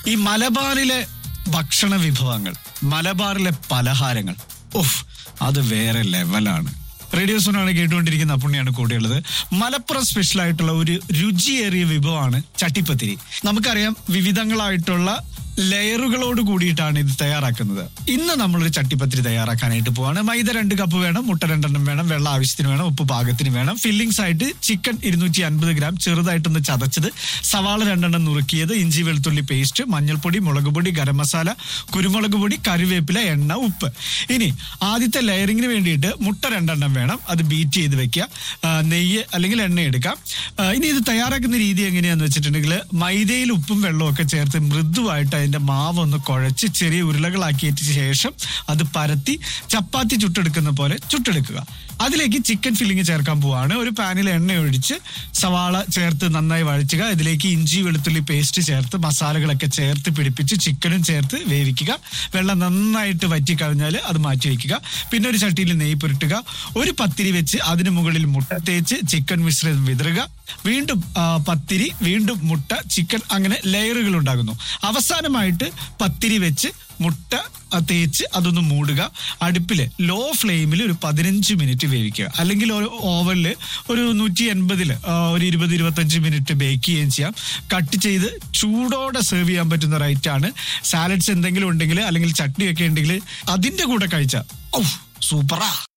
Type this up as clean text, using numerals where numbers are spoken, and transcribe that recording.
ഈ മലബാറിലെ ഭക്ഷണ വിഭവങ്ങൾ, മലബാറിലെ പലഹാരങ്ങൾ, അത് വേറെ ലെവലാണ്. റേഡിയോ സോണാണ് കേട്ടുകൊണ്ടിരിക്കുന്ന പുണ്യാണ് കൂടെയുള്ളത്. മലപ്പുറം സ്പെഷ്യൽ ആയിട്ടുള്ള ഒരു രുചിയേറിയ വിഭവമാണ് ചട്ടിപ്പത്തിരി. നമുക്കറിയാം, വിവിധങ്ങളായിട്ടുള്ള ലെയറുകളോട് കൂടിയിട്ടാണ് ഇത് തയ്യാറാക്കുന്നത്. ഇന്ന് നമ്മളൊരു ചട്ടിപ്പത്തിരി തയ്യാറാക്കാനായിട്ട് പോവാണ്. മൈദ 2 കപ്പ് വേണം, മുട്ട 2 വേണം, വെള്ളം ആവശ്യത്തിന് വേണം, ഉപ്പ് പാകത്തിന് വേണം. ഫില്ലിങ്സ് ആയിട്ട് ചിക്കൻ 250 ഗ്രാം ചെറുതായിട്ടൊന്ന് ചതച്ചത്, സവാള 2 നുറുക്കിയത്, ഇഞ്ചി വെളുത്തുള്ളി പേസ്റ്റ്, മഞ്ഞൾപ്പൊടി, മുളക് പൊടി, ഗരം മസാല, കുരുമുളക് പൊടി, കറിവേപ്പില, എണ്ണ, ഉപ്പ്. ഇനി ആദ്യത്തെ ലെയറിങ്ങിന് വേണ്ടിയിട്ട് മുട്ട 2 വേണം, അത് ബീറ്റ് ചെയ്ത് വെക്കുക. നെയ്യ് അല്ലെങ്കിൽ എണ്ണ എടുക്കാം. ഇനി ഇത് തയ്യാറാക്കുന്ന രീതി എങ്ങനെയാന്ന് വെച്ചിട്ടുണ്ടെങ്കിൽ, മൈദയിൽ ഉപ്പും വെള്ളവും ഒക്കെ ചേർത്ത് മൃദുവായിട്ട് അതിന്റെ മാവ് ഒന്ന് കുഴച്ച് ചെറിയ ഉരുളകളാക്കിയതിന് ശേഷം അത് പരത്തി ചപ്പാത്തി ചുട്ടെടുക്കുന്ന പോലെ ചുട്ടെടുക്കുക. അതിലേക്ക് ചിക്കൻ ഫില്ലിങ് ചേർക്കാൻ പോവാണ്. ഒരു പാനിൽ എണ്ണ ഒഴിച്ച് സവാള ചേർത്ത് നന്നായി വഴറ്റുക. ഇതിലേക്ക് ഇഞ്ചി വെളുത്തുള്ളി പേസ്റ്റ് ചേർത്ത് മസാലകളൊക്കെ ചേർത്ത് പിടിപ്പിച്ച് ചിക്കനും ചേർത്ത് വേവിക്കുക. വെള്ളം നന്നായിട്ട് വറ്റിക്കഴിഞ്ഞാൽ അത് മാറ്റി വയ്ക്കുക. പിന്നെ ഒരു ചട്ടിയിൽ നെയ്യ് പുരട്ടുക. ഒരു പത്തിരി വെച്ച് അതിന് മുകളിൽ മുട്ട തേച്ച് ചിക്കൻ മിശ്രിതം വിതറുക. വീണ്ടും പത്തിരി, വീണ്ടും മുട്ട, ചിക്കൻ, അങ്ങനെ ലെയറുകൾ ഉണ്ടാകുന്നു. അവസാനമായിട്ട് പത്തിരി വെച്ച് മുട്ട തേച്ച് അതൊന്ന് മൂടുക. അടുപ്പിൽ ലോ ഫ്ലെയിമിൽ ഒരു 15 മിനിറ്റ് വേവിക്കുക. അല്ലെങ്കിൽ ഒരു ഓവനിൽ ഒരു 180 ഒരു 20-25 മിനിറ്റ് ബേക്ക് ചെയ്യുകയും ചെയ്യാം. കട്ട് ചെയ്ത് ചൂടോടെ സെർവ് ചെയ്യാൻ പറ്റുന്ന റൈറ്റാണ്. സാലഡ്സ് എന്തെങ്കിലും ഉണ്ടെങ്കിൽ അല്ലെങ്കിൽ ചട്നിയൊക്കെ ഉണ്ടെങ്കിൽ അതിന്റെ കൂടെ കഴിച്ചാൽ സൂപ്പറാ.